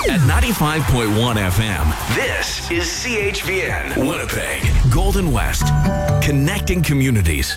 At 95.1 FM, this is CHVN Winnipeg, Golden West, connecting communities.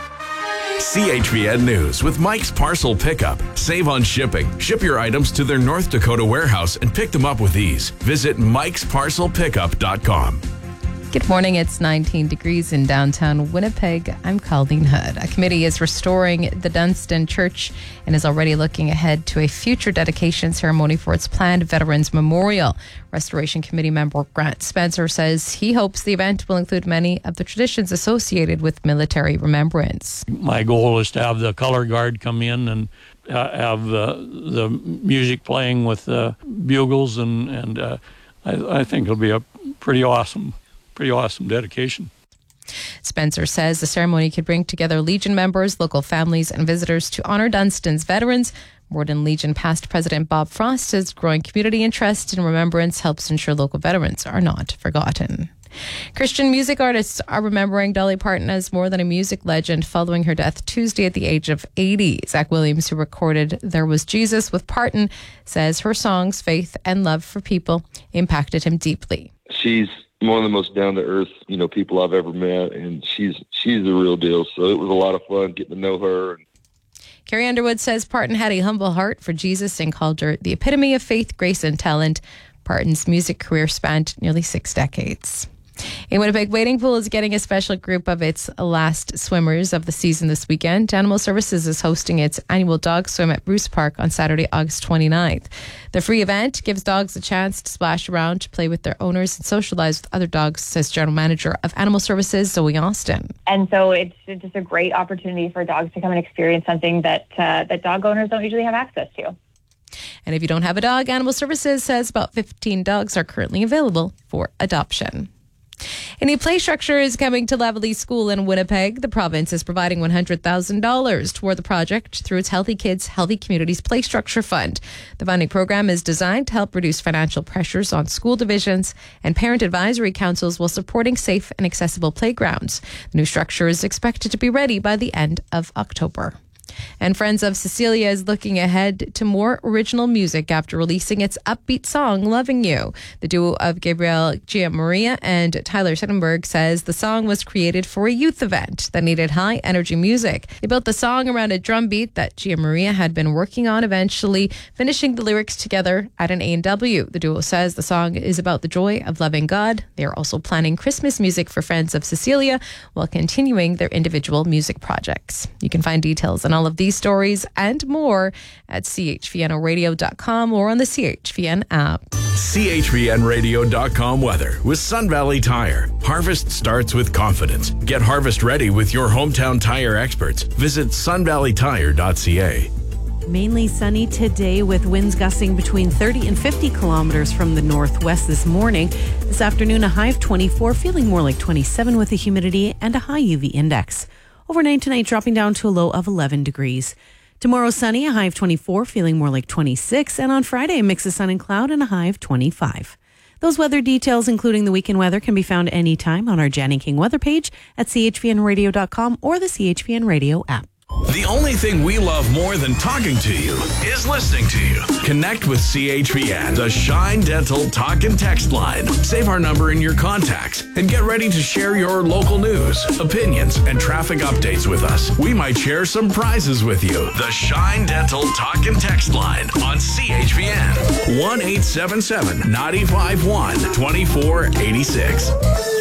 CHVN News with Mike's Parcel Pickup. Save on shipping. Ship your items to their North Dakota warehouse and pick them up with ease. Visit mikesparcelpickup.com. Good morning. It's 19 degrees in downtown Winnipeg. I'm Colleen Hood. A committee is restoring the Dunstan Church and is already looking ahead to a future dedication ceremony for its planned Veterans Memorial. Restoration Committee member Grant Spencer says he hopes the event will include many of the traditions associated with military remembrance. My goal is to have the color guard come in and have the music playing with bugles, and I think it'll be a pretty awesome dedication. Spencer says the ceremony could bring together Legion members, local families, and visitors to honor Dunstan's veterans. Morden Legion past President Bob Frost says growing community interest in remembrance helps ensure local veterans are not forgotten. Christian music artists are remembering Dolly Parton as more than a music legend following her death Tuesday at the age of 80. Zach Williams, who recorded There Was Jesus with Parton, says her songs, faith and love for people impacted him deeply. She's one of the most down-to-earth, people I've ever met, and she's the real deal. So it was a lot of fun getting to know her. Carrie Underwood says Parton had a humble heart for Jesus and called her the epitome of faith, grace, and talent. Parton's music career spanned nearly 6 decades. In Winnipeg, Wading Pool is getting a special group of its last swimmers of the season this weekend. Animal Services is hosting its annual dog swim at Bruce Park on Saturday, August 29th. The free event gives dogs a chance to splash around, to play with their owners, and socialize with other dogs, says General Manager of Animal Services, Zoe Austin. And so it's just a great opportunity for dogs to come and experience something that dog owners don't usually have access to. And if you don't have a dog, Animal Services says about 15 dogs are currently available for adoption. A new play structure is coming to Lavallee School in Winnipeg. The province is providing $100,000 toward the project through its Healthy Kids, Healthy Communities Play Structure Fund. The funding program is designed to help reduce financial pressures on school divisions and parent advisory councils while supporting safe and accessible playgrounds. The new structure is expected to be ready by the end of October. And Friends of Cecilia is looking ahead to more original music after releasing its upbeat song, Loving You. The duo of Gabriel Gianmaria and Tyler Sittenberg says the song was created for a youth event that needed high-energy music. They built the song around a drum beat that Gianmaria had been working on, eventually finishing the lyrics together at an A&W. The duo says the song is about the joy of loving God. They are also planning Christmas music for Friends of Cecilia while continuing their individual music projects. You can find details on all of these stories and more at chvnradio.com or on the CHVN app. CHVNradio.com weather with Sun Valley Tire. Harvest starts with confidence. Get harvest ready with your hometown tire experts. Visit sunvalleytire.ca. Mainly sunny today with winds gusting between 30 and 50 kilometers from the northwest this morning. This afternoon, a high of 24, feeling more like 27 with a humidity and a high UV index. Overnight tonight, dropping down to a low of 11 degrees. Tomorrow, sunny, a high of 24, feeling more like 26. And on Friday, a mix of sun and cloud and a high of 25. Those weather details, including the weekend weather, can be found anytime on our Jan and King weather page at chvnradio.com or the CHVN Radio app. The only thing we love more than talking to you is listening to you. Connect with CHVN, the Shine Dental talk and text line. Save our number in your contacts and get ready to share your local news, opinions, and traffic updates with us. We might share some prizes with you. The Shine Dental talk and text line on CHVN. 1-877-951-2486.